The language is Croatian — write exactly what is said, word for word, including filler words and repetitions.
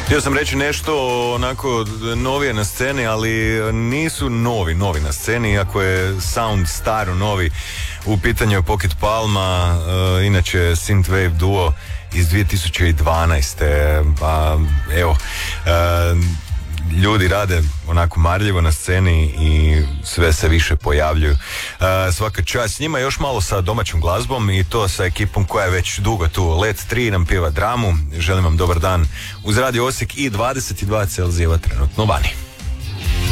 Htio sam reći nešto onako novije na sceni, ali nisu novi, novi na sceni, iako je sound staro novi. U pitanju je Pocket Palma, uh, inače synthwave duo iz dvije tisuće dvanaeste. Pa evo, uh, ljudi rade onako marljivo na sceni i sve se više pojavljuju. Uh, svaka čast s njima, još malo sa domaćom glazbom i to sa ekipom koja je već dugo tu. Let tri nam pjeva dramu. Želim vam dobar dan uz Radio Osijek i dvadeset dva Celzijeva trenutno vani.